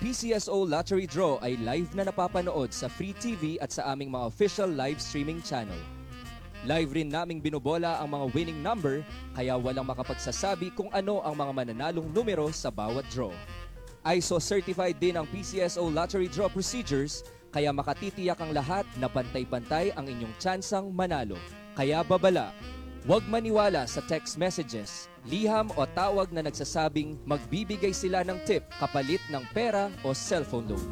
PCSO Lottery Draw ay live na napapanood sa Free TV at sa aming mga official live streaming channel. Live rin naming binobola ang mga winning number kaya walang makapagsasabi kung ano ang mga mananalong numero sa bawat draw. ISO certified din ang PCSO Lottery Draw procedures kaya makatitiyak ang lahat na pantay-pantay ang inyong tsansang manalo. Kaya babala, huwag maniwala sa text messages, liham o tawag na nagsasabing magbibigay sila ng tip kapalit ng pera o cellphone loan.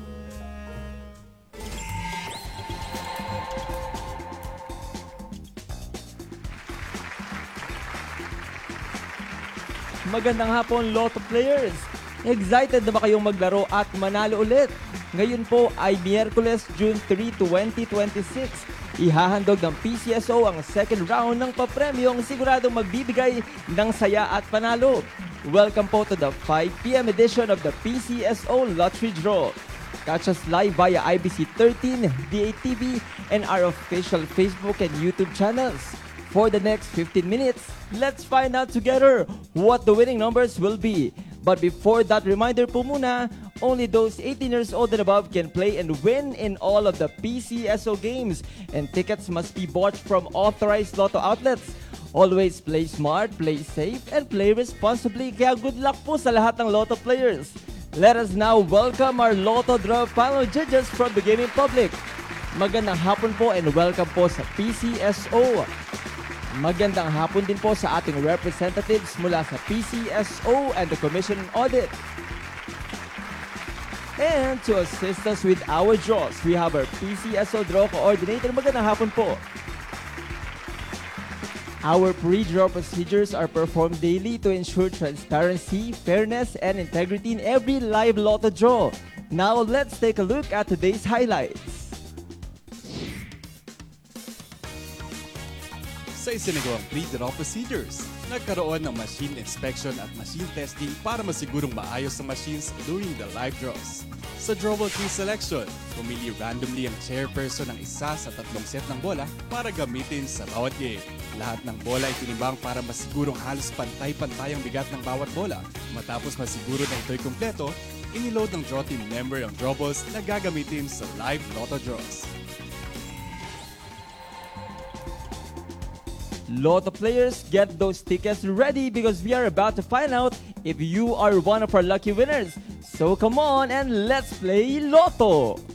Magandang hapon, Lotto players! Excited na ba kayong maglaro at manalo ulit? Ngayon po ay Miyerkules, June 3, 2026. Ihahandog ng PCSO ang second round ng papremyong siguradong magbibigay ng saya at panalo. Welcome po to the 5 p.m. edition of the PCSO Lottery Draw. Catch us live via IBC 13, DATV, and our official Facebook and YouTube channels. For the next 15 minutes, let's find out together what the winning numbers will be. But before that, reminder po muna, only those 18 years old and above can play and win in all of the PCSO games. And tickets must be bought from authorized Lotto outlets. Always play smart, play safe, and play responsibly. Kaya good luck po sa lahat ng Lotto players. Let us now welcome our Lotto Draw panel judges from the gaming public. Magandang hapon po and welcome po sa PCSO. Magandang hapon din po sa ating representatives mula sa PCSO and the Commission on Audit. And to assist us with our draws, we have our PCSO Draw Coordinator. Magandang hapon po. Our pre-draw procedures are performed daily to ensure transparency, fairness, and integrity in every live Lotto draw. Now, let's take a look at today's highlights. Sa isinagawang pre-draw procedures, nagkaroon ng machine inspection at machine testing para masigurong maayos ang machines during the live draws. Sa drawable tree selection, pumili randomly ang chairperson ng isa sa 3 set ng bola para gamitin sa bawat game. Lahat ng bola ay tinimbang para masigurong halos pantay-pantay ang bigat ng bawat bola. Matapos masiguro na ito'y kumpleto, iniload ng draw team member ang drawables na gagamitin sa live Lotto draws. Lotto players, get those tickets ready because we are about to find out if you are one of our lucky winners. So come on and let's play Lotto!